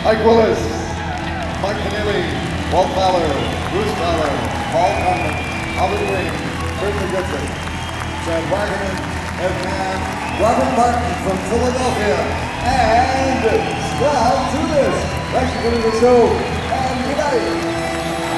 Mike Willis, Mike Keneally, Walt Fowler, Bruce Fowler, Paul Conlon, Albert Green, Christopher Goodson, Chad Wagner, Ed Mann, Robert Martin from Philadelphia, and Scott Tunis. Thanks for coming to the show, and good night.